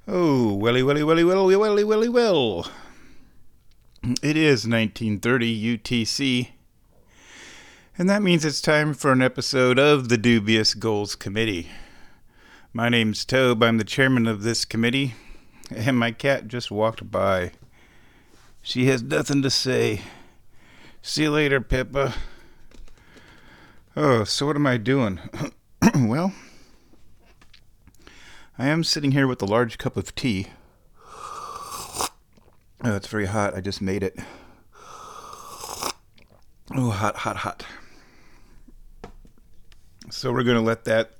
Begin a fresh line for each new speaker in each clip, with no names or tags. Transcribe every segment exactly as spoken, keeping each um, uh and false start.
Oh, welly, welly, welly, welly, welly, welly, well. It is nineteen thirty U T C, and that means it's time for an episode of the Dubious Goals Committee. My name's Tobe. I'm the chairman of this committee, and my cat just walked by. She has nothing to say. See you later, Pippa. Oh, so what am I doing? Well, I am sitting here with a large cup of tea. Oh, it's very hot. I just made it. Oh, hot, hot, hot. So we're going to let that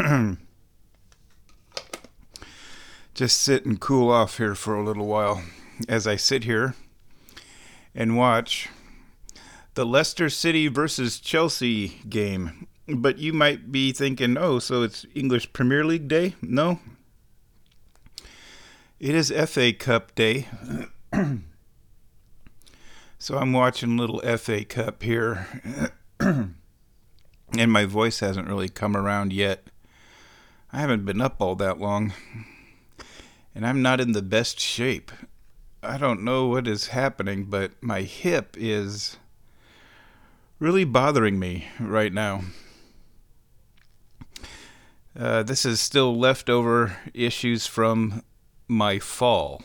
just sit and cool off here for a little while as I sit here and watch the Leicester City versus Chelsea game. But you might be thinking, oh, so it's English Premier League Day? No. It is F A Cup Day. So I'm watching a little F A Cup here. And my voice hasn't really come around yet. I haven't been up all that long. And I'm not in the best shape. I don't know what is happening, but my hip is really bothering me right now. Uh, this is still leftover issues from my fall.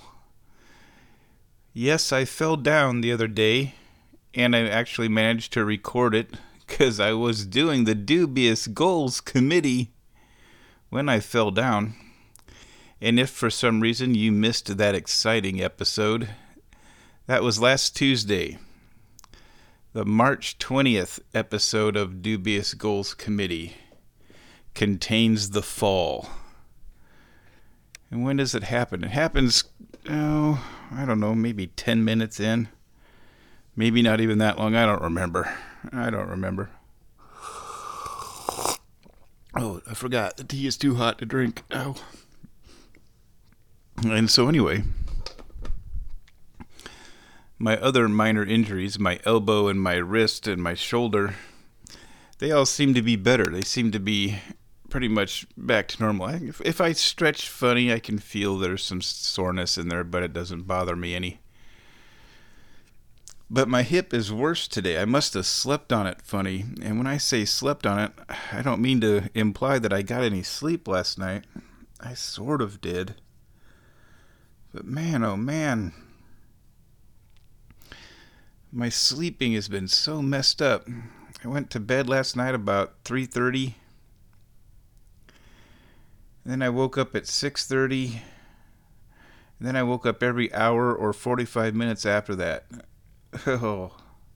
Yes, I fell down the other day, and I actually managed to record it because I was doing the Dubious Goals Committee when I fell down. And if for some reason you missed that exciting episode, that was last Tuesday, the March twentieth episode of Dubious Goals Committee contains the fall. And when does it happen? It happens, oh, I don't know, maybe ten minutes in. Maybe not even that long. I don't remember. I don't remember. Oh, I forgot. The tea is too hot to drink. Ow. And so anyway, my other minor injuries, my elbow and my wrist and my shoulder, they all seem to be better. They seem to be pretty much back to normal. If, if I stretch funny, I can feel there's some soreness in there, but it doesn't bother me any. But my hip is worse today. I must have slept on it funny. And when I say slept on it, I don't mean to imply that I got any sleep last night. I sort of did. But man, oh man, my sleeping has been so messed up. I went to bed last night about three thirty. Then I woke up at six thirty. And then I woke up every hour or forty-five minutes after that. Oh,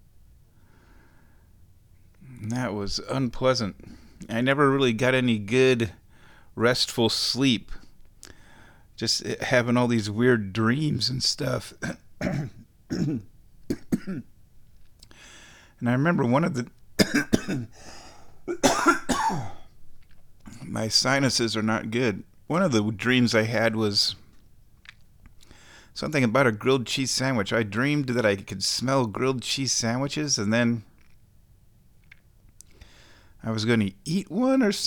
that was unpleasant. I never really got any good, restful sleep. Just having all these weird dreams and stuff. And I remember one of the... My sinuses are not good. One of the dreams I had was something about a grilled cheese sandwich. I dreamed that I could smell grilled cheese sandwiches, and then I was going to eat one or something.